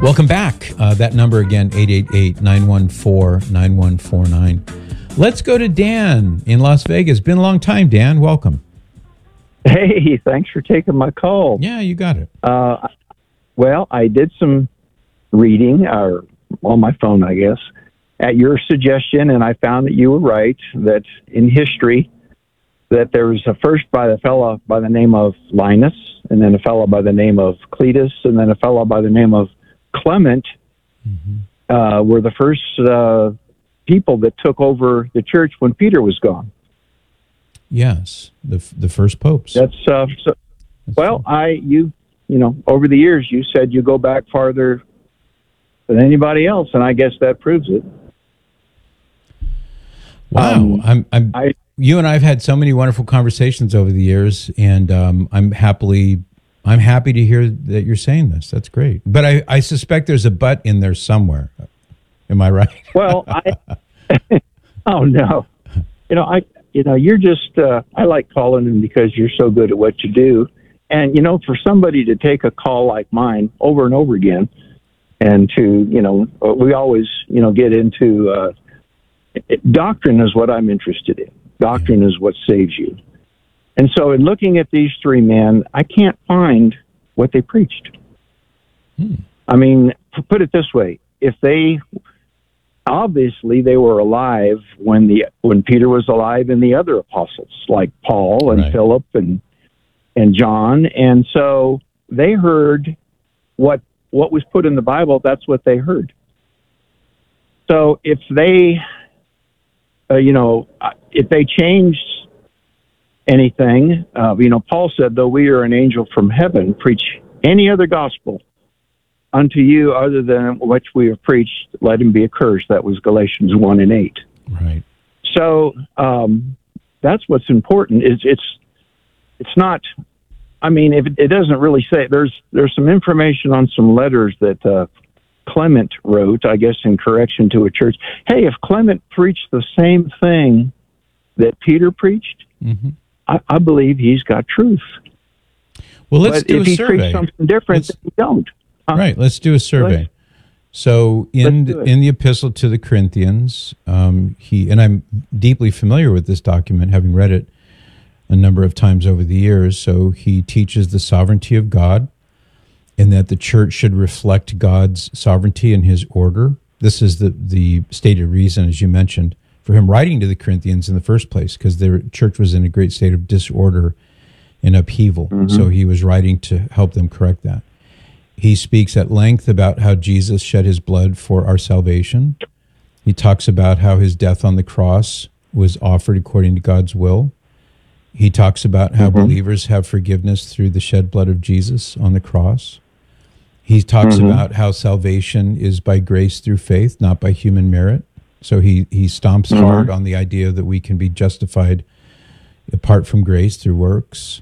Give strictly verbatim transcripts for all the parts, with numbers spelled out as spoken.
Welcome back. Uh, that number again, eight eight eight, nine one four, nine one four nine. Let's go to Dan in Las Vegas. Been a long time, Dan. Welcome. Hey, thanks for taking my call. Yeah, you got it. Uh, well, I did some reading or on my phone, I guess, at your suggestion, and I found that you were right, that in history, that there was a first by a fellow by the name of Linus, and then a fellow by the name of Cletus, and then a fellow by the name of Clement, mm-hmm. uh, were the first uh, people that took over the church when Peter was gone. Yes, the the first popes. That's uh, so, That's well, cool. I you you know over the years you said you go back farther than anybody else, and I guess that proves it. Wow, um, I'm I'm. I, You and I have had so many wonderful conversations over the years, and um, I'm happily, I'm happy to hear that you're saying this. That's great. But I, I suspect there's a but in there somewhere. Am I right? Well, I, oh no, you know, I, you know, you're just, uh, I like calling them because you're so good at what you do, and you know, for somebody to take a call like mine over and over again, and to, you know, we always, you know, get into uh, doctrine is what I'm interested in. Doctrine is what saves you. And so in looking at these three men, I can't find what they preached. Hmm. I mean, put it this way, if they, obviously they were alive when the when Peter was alive and the other apostles, like Paul and right. Philip and and John. And so they heard what what was put in the Bible, that's what they heard. So if they... Uh, you know, if they changed anything, uh, you know, Paul said, though we are an angel from heaven, preach any other gospel unto you other than which we have preached, let him be accursed. That was Galatians one and eight. Right. So um, that's what's important. Is it's it's not. I mean, if it, it doesn't really say. There's there's some information on some letters that. Uh, Clement wrote, I guess, in correction to a church. Hey, if Clement preached the same thing that Peter preached, mm-hmm. I, I believe he's got truth. Well, let's but do if a he survey. preached something different, then we don't. Huh? Right. Let's do a survey. So, in the, in the epistle to the Corinthians, um, he and I'm deeply familiar with this document, having read it a number of times over the years. So, he teaches the sovereignty of God, and that the church should reflect God's sovereignty and his order. This is the, the stated reason, as you mentioned, for him writing to the Corinthians in the first place, because their church was in a great state of disorder and upheaval. Mm-hmm. So he was writing to help them correct that. He speaks at length about how Jesus shed his blood for our salvation. He talks about how his death on the cross was offered according to God's will. He talks about how mm-hmm. believers have forgiveness through the shed blood of Jesus on the cross. He talks mm-hmm. about how salvation is by grace through faith, not by human merit. So he, he stomps mm-hmm. hard on the idea that we can be justified apart from grace through works.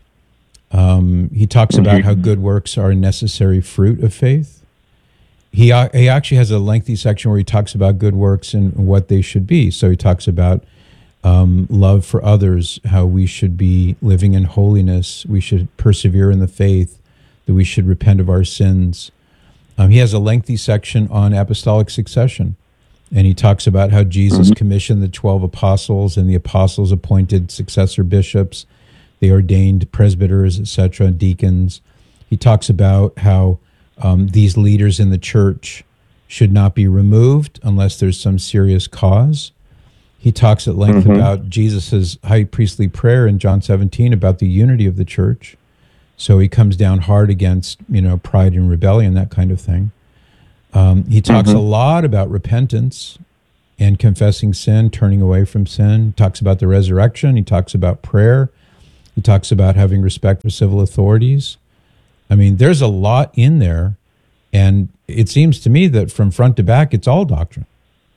Um, he talks mm-hmm. about how good works are a necessary fruit of faith. He, uh, he actually has a lengthy section where he talks about good works and what they should be. So he talks about um, love for others, how we should be living in holiness, we should persevere in the faith, that we should repent of our sins. Um, he has a lengthy section on apostolic succession, and he talks about how Jesus mm-hmm. commissioned the twelve apostles, and the apostles appointed successor bishops, they ordained presbyters, et cetera, deacons. He talks about how um, these leaders in the church should not be removed unless there's some serious cause. He talks at length mm-hmm. about Jesus' high priestly prayer in John seventeen about the unity of the church. So he comes down hard against, you know, pride and rebellion, that kind of thing. Um, he talks mm-hmm. a lot about repentance and confessing sin, turning away from sin. He talks about the resurrection. He talks about prayer. He talks about having respect for civil authorities. I mean, there's a lot in there, and it seems to me that from front to back, it's all doctrine.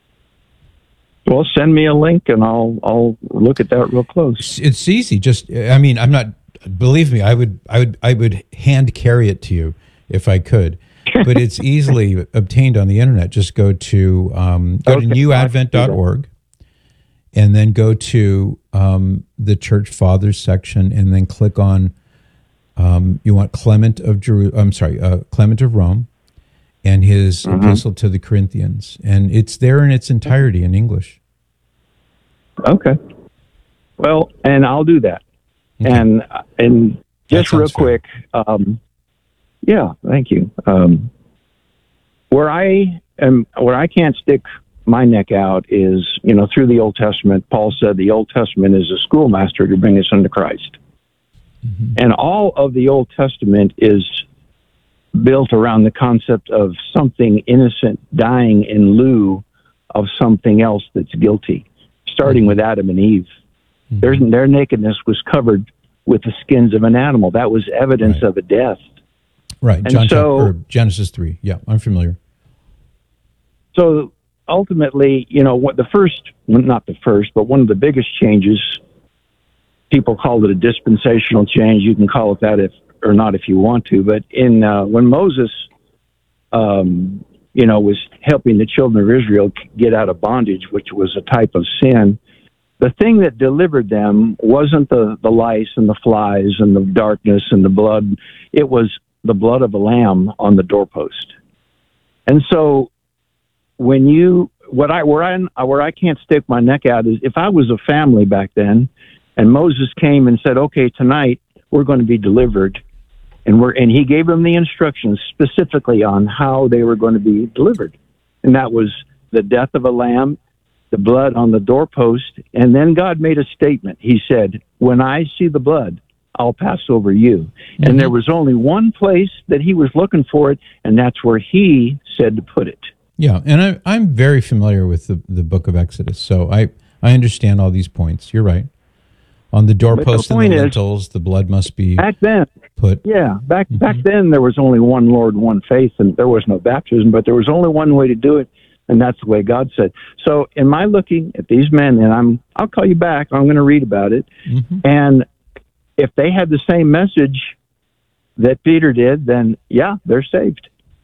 Well, send me a link, and I'll I'll look at that real close. It's, it's easy. Just, I mean, I'm not. Believe me, I would, I would, I would hand carry it to you if I could, but it's easily obtained on the internet. Just go to um, go okay. to new advent dot org, and then go to um, the Church Fathers section, and then click on. Um, you want Clement of Jeru- I'm sorry, uh, Clement of Rome, and his Mm-hmm. epistle to the Corinthians. And it's there in its entirety in English. Okay. Well, and I'll do that. Okay. And and just That real sounds fair. quick, um, yeah, thank you. Um, where I am, where I can't stick my neck out is, you know, through the Old Testament. Paul said the Old Testament is a schoolmaster to bring us unto Christ, Mm-hmm. and all of the Old Testament is built around the concept of something innocent dying in lieu of something else that's guilty, starting with Adam and Eve. Mm-hmm. Their, their nakedness was covered with the skins of an animal. That was evidence Right. of a death. Right. And John so- chapter, or Genesis three. Yeah, I'm familiar. So ultimately, you know, what the first, well, not the first, but one of the biggest changes, people call it a dispensational change. You can call it that if or not if you want to. But in uh, when Moses, um, you know, was helping the children of Israel get out of bondage, which was a type of sin, the thing that delivered them wasn't the, the lice and the flies and the darkness and the blood. It was the blood of a lamb on the doorpost. And so when you, what I, where I, where I can't stick my neck out is if I was a family back then and Moses came and said, okay, tonight we're going to be delivered. And we're, and he gave them the instructions specifically on how they were going to be delivered. And that was the death of a lamb, the blood on the doorpost. And then God made a statement. He said, when I see the blood, I'll pass over you. Mm-hmm. And there was only one place that he was looking for it, and that's where he said to put it. Yeah, and I, I'm very familiar with the, the book of Exodus, so I, I understand all these points. You're right. On the doorpost the and the point is, lintels, the blood must be back then, put. yeah, back Mm-hmm. back then there was only one Lord, one faith, and there was no baptism, but there was only one way to do it, and that's the way God said. So, in my looking at these men, and I'm, I'll call you back. I'm going to read about it, Mm-hmm. and if they had the same message that Peter did, then yeah, they're saved.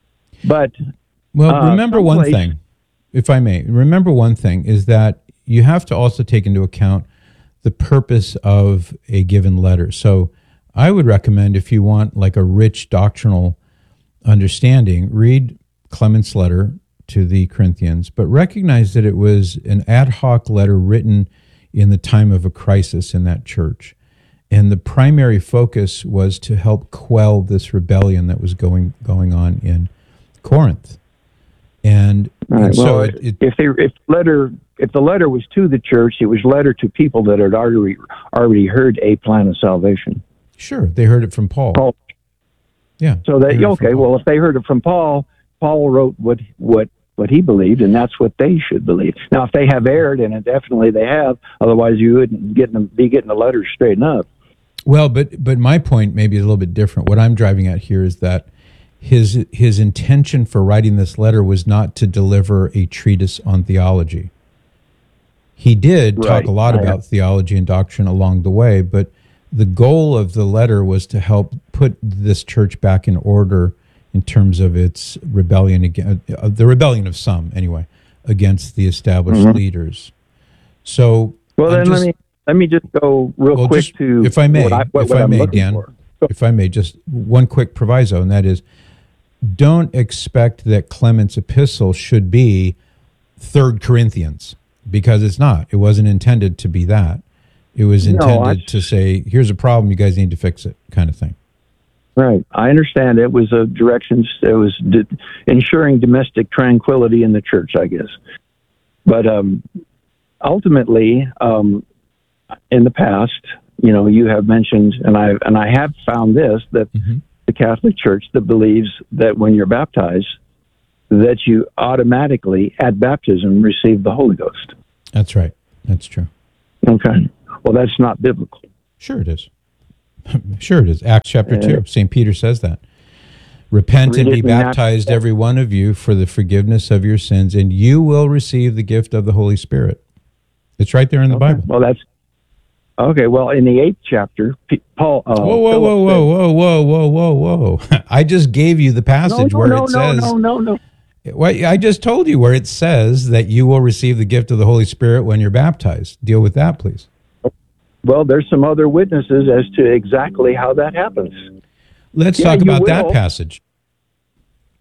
But Well, uh, remember one someplace- thing, if I may. Remember one thing is that you have to also take into account the purpose of a given letter. So I would recommend, if you want like a rich doctrinal understanding, read Clement's letter to the Corinthians, but recognize that it was an ad hoc letter written in the time of a crisis in that church. And the primary focus was to help quell this rebellion that was going going on in Corinth. And, All right, and well, so it, it, if they if letter if the letter was to the church, it was letter to people that had already already heard a plan of salvation. sure, they heard it from Paul. Paul. Yeah. So they that heard it from okay, Paul. well, if they heard it from Paul, Paul wrote what what what he believed, and that's what they should believe. Now, if they have erred, and definitely they have, otherwise you wouldn't get them be getting the letters straightened up. Well, but but my point maybe is a little bit different. What I'm driving at here is that his his intention for writing this letter was not to deliver a treatise on theology. He did talk Right. a lot I- about theology and doctrine along the way, but the goal of the letter was to help put this church back in order in terms of its rebellion against uh, the rebellion of some anyway against the established Mhm. leaders. So Well, I'm then just- let me let me just go real Well, quick just- to if I may, what, I, what, if what I I'm may, looking Dan, for. if I may, just one quick proviso, and that is, don't expect that Clement's epistle should be Third Corinthians, because it's not. It wasn't intended to be that. It was No, intended I- to say, here's a problem, you guys need to fix it, kind of thing. Right. I understand it was a direction, it was d- ensuring domestic tranquility in the church, I guess. But um, ultimately, um, in the past, you know, you have mentioned, and I and I have found this, that Mhm. the Catholic Church that believes that when you're baptized, that you automatically, at baptism, receive the Holy Ghost. That's right. That's true. Okay. Well, that's not biblical. Sure it is. Sure it is. Acts chapter Uh, two. Saint Peter says that. Repent and Read be it in Acts- baptized, every one of you, for the forgiveness of your sins, and you will receive the gift of the Holy Spirit. It's right there in the Okay. Bible. Well, that's okay. Well, in the eighth chapter, P- Paul. Uh, Whoa, whoa, Philip whoa, said- whoa, whoa, whoa, whoa, whoa, whoa. I just gave you the passage no, where no, it no, says, no, no, no. Well, I just told you where it says that you will receive the gift of the Holy Spirit when you're baptized. Deal with that, please. Well, there's some other witnesses as to exactly how that happens. Let's Yeah, talk you about that will. passage.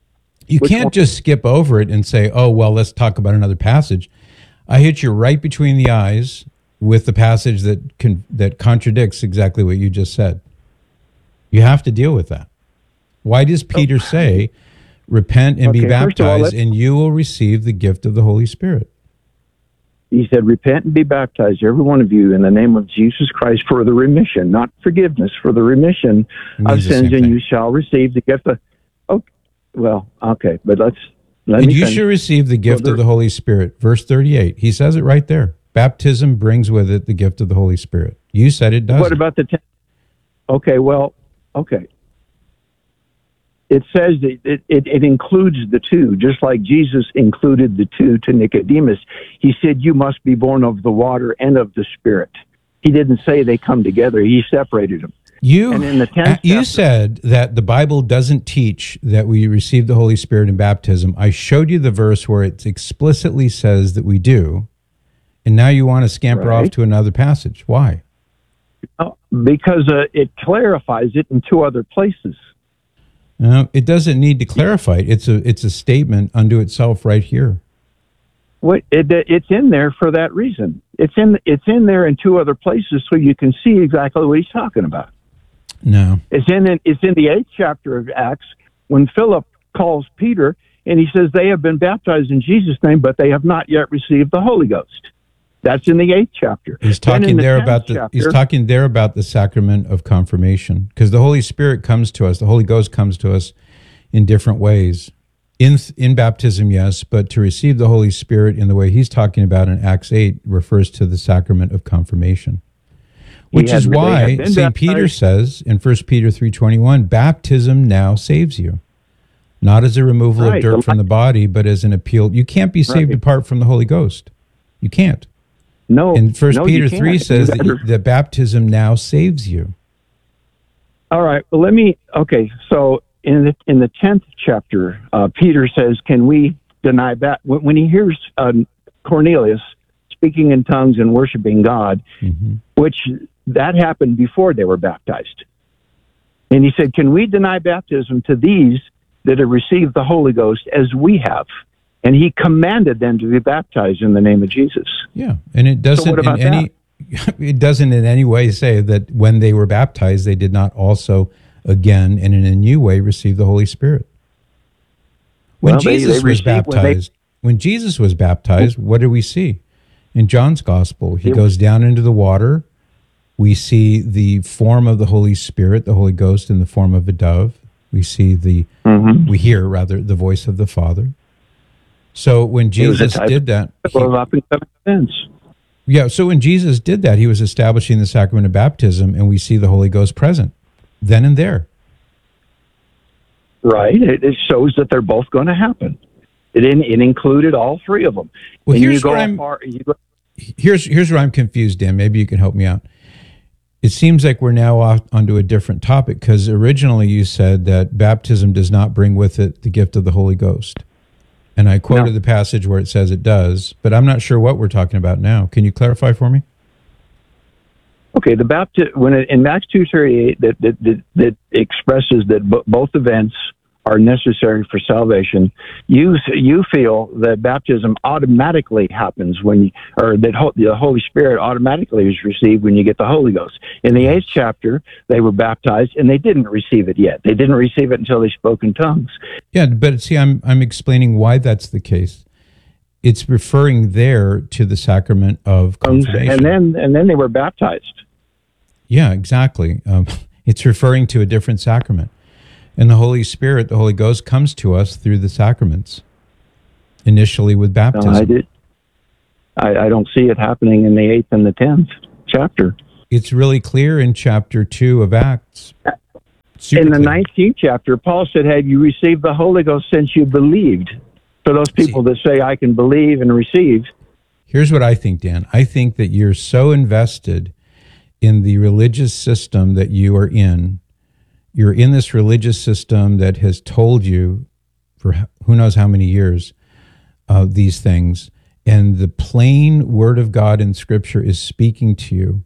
You Which can't one? just skip over it and say, oh, well, let's talk about another passage. I hit you right between the eyes with the passage that con- that contradicts exactly what you just said. You have to deal with that. Why does Peter say, repent and Okay, be first of all, baptized, let's- and you will receive the gift of the Holy Spirit? He said, repent and be baptized, every one of you, in the name of Jesus Christ for the remission, not forgiveness, for the remission It of means the sins, same and thing. you shall receive the gift of... Oh, well, okay, but let's... Let And me you finish. should receive the gift Well, of the Holy Spirit. Verse thirty-eight, he says it right there. Baptism brings with it the gift of the Holy Spirit. You said it does. What about the... Ten- okay, well, okay. It says that it, it, it includes the two, just like Jesus included the two to Nicodemus. He said, you must be born of the water and of the Spirit. He didn't say they come together. He separated them. You, And in the tenth you chapter- said that the Bible doesn't teach that we receive the Holy Spirit in baptism. I showed you the verse where it explicitly says that we do, and now you want to scamper Right. off to another passage. Why? Oh, because uh, it clarifies it in two other places. No, it doesn't need to clarify it. It's a it's a statement unto itself right here. What it, it's in there for that reason. It's in it's in there in two other places, so you can see exactly what he's talking about. No. It's in it's in the eighth chapter of Acts when Philip calls Peter and he says they have been baptized in Jesus' name, but they have not yet received the Holy Ghost. That's in the eighth chapter. He's Then in talking the there tenth about the chapter- he's talking there about the sacrament of confirmation, because the Holy Spirit comes to us, the Holy Ghost comes to us in different ways. In in baptism, yes, but to receive the Holy Spirit in the way he's talking about in Acts eight refers to the sacrament of confirmation. Which had- is they why had been Saint Peter baptized. says in First Peter three twenty-one, baptism now saves you. Not as a removal Right, of dirt the- from the body, but as an appeal. You can't be saved Right. apart from the Holy Ghost. You can't. No, And First no, you Peter can't. three You says that, gotta- that baptism now saves you. All right. Well, let me. Okay. So in the in the tenth chapter, uh, Peter says, "Can we deny that?" When, when he hears uh, Cornelius speaking in tongues and worshiping God, Mm-hmm. which that happened before they were baptized, and he said, "Can we deny baptism to these that have received the Holy Ghost as we have?" And he commanded them to be baptized in the name of Jesus. Yeah, and it doesn't what about in any it doesn't in any way say that when they were baptized they did not also again and in a new way receive the Holy Spirit. When Well, they- Jesus they was received- when they- baptized, when Jesus was baptized, what do we see? In John's gospel, he It- goes down into the water. We see the form of the Holy Spirit, the Holy Ghost in the form of a dove. We see the Mm-hmm. we hear rather the voice of the Father. So when It was a Jesus type did that, he- Of up and coming sins. yeah, so when Jesus did that, he was establishing the sacrament of baptism, and we see the Holy Ghost present then and there. Right. It, it shows that they're both going to happen. It in, it included all three of them. Well, And here's you go where I'm- apart- you go- Here's here's where I'm confused, Dan. Maybe you can help me out. It seems like we're now off onto a different topic, because originally you said that baptism does not bring with it the gift of the Holy Ghost. And I quoted No. the passage where it says it does, but I'm not sure what we're talking about now. Can you clarify for me? Okay, the bapti- when it, in Acts two thirty eight that that, that that expresses that b- both events are necessary for salvation. You you feel that baptism automatically happens when, you, or that ho- the Holy Spirit automatically is received when you get the Holy Ghost. In the eighth chapter, they were baptized and they didn't receive it yet. They didn't receive it until they spoke in tongues. Yeah, but see, I'm I'm explaining why that's the case. It's referring there to the sacrament of confirmation. And then and then they were baptized. Yeah, exactly. Um, it's referring to a different sacrament. And the Holy Spirit, the Holy Ghost, comes to us through the sacraments, initially with No, baptism. I did. I, I don't see it happening in the eighth and the tenth chapter. It's really clear in chapter two of Acts. Super in the clear. nineteenth chapter, Paul said, "Have you received the Holy Ghost since you believed?" For those people that say, "I can believe and receive," Here's what I think, Dan. I think that you're so invested in the religious system that you are in. You're in this religious system that has told you for who knows how many years uh, these things. And the plain word of God in Scripture is speaking to you.